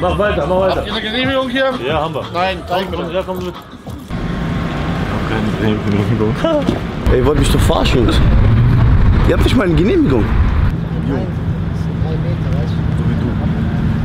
Mach weiter, mach weiter. Habt ihr eine Genehmigung hier? Ja, haben wir. Nein, zeig mir Ja, komm mit. Keine Genehmigung. Ey, ihr wollt mich doch verarschen, Jungs. Ihr habt nicht mal eine Genehmigung. Nein.